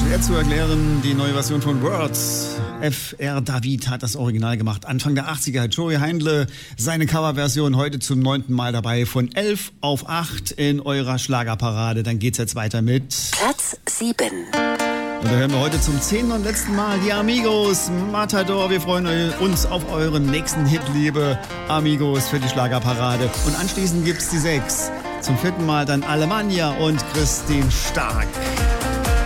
Schwer zu erklären, die neue Version von Words. Fr. David hat das Original gemacht. Anfang der 80er hat Joey Heindle seine Coverversion heute zum 9. Mal dabei. Von 11 auf 8 in eurer Schlagerparade. Dann geht's jetzt weiter mit Platz 7. Und da hören wir heute zum 10. und letzten Mal die Amigos, Matador. Wir freuen uns auf euren nächsten Hit, liebe Amigos, für die Schlagerparade. Und anschließend gibt's die 6. Zum 4. Mal dann Alemannia und Christine Stark.